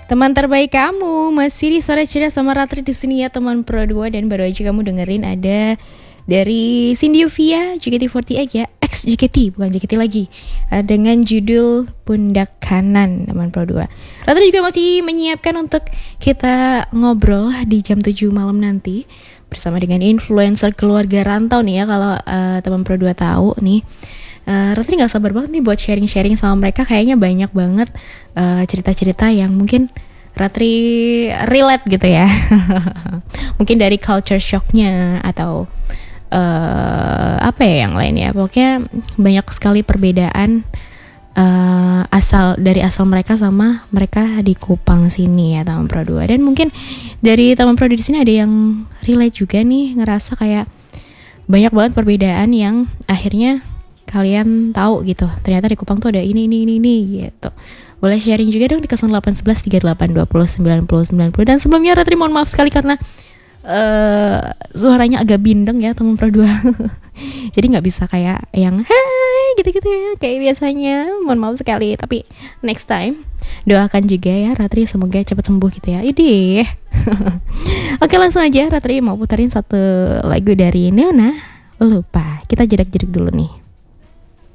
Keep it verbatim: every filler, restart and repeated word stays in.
Teman terbaik kamu masih di Sore Ceria sama Ratri di sini ya teman Pro dua. Dan baru aja kamu dengerin ada dari Cindy Yovia J K T empat delapan ya, ex J K T bukan J K T lagi, uh, dengan judul Pundak Kanan teman Pro dua. Ratri juga masih menyiapkan untuk kita ngobrol di jam tujuh malam nanti bersama dengan influencer keluarga rantau nih ya. Kalau uh, teman Pro dua tahu nih, Uh, Ratri gak sabar banget nih buat sharing-sharing sama mereka. Kayaknya banyak banget uh, cerita-cerita yang mungkin Ratri relate gitu ya. Mungkin dari culture shocknya atau uh, apa ya yang lain ya. Pokoknya banyak sekali perbedaan uh, asal dari asal mereka sama mereka di Kupang sini ya Taman Pro dua. Dan mungkin dari Taman Pro dua di sini ada yang relate juga nih, ngerasa kayak banyak banget perbedaan yang akhirnya kalian tahu gitu. Ternyata di Kupang tuh ada ini ini ini ini gitu. Boleh sharing juga dong di nol delapan satu satu tiga delapan dua nol sembilan nol sembilan nol. Dan sebelumnya Ratri mohon maaf sekali karena uh, suaranya agak bindeng ya teman Pro dua. Jadi nggak bisa kayak yang hai gitu-gitu ya kayak biasanya. Mohon maaf sekali. Tapi next time doakan juga ya Ratri semoga cepat sembuh gitu ya. Idih. Oke, langsung aja Ratri mau puterin satu lagu dari Neona. Lupa. Kita jedak-jedak dulu nih.